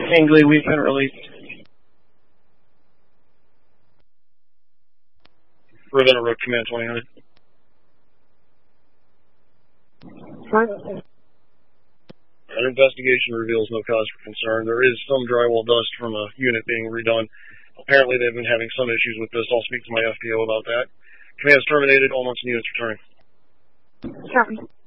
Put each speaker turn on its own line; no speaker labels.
Angley, we've been released. Ravenna Road Command 2000. An investigation reveals no cause for concern. There is some drywall dust from a unit being redone. Apparently they've been having some issues with this. I'll speak to my FPO about that. Command's terminated. All months and units returning.
Copy.